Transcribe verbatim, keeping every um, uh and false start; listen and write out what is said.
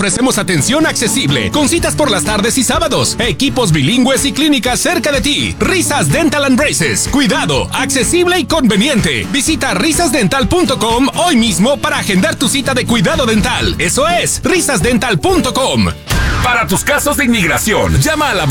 ofrecemos atención accesible, con citas por las tardes y sábados, equipos bilingües y clínicas cerca de ti. Risas Dental and Braces. Cuidado, accesible y conveniente. Visita risas dental punto com hoy mismo para agendar tu cita de cuidado dental. Eso es, risas dental punto com. Para tus casos de inmigración, llama a la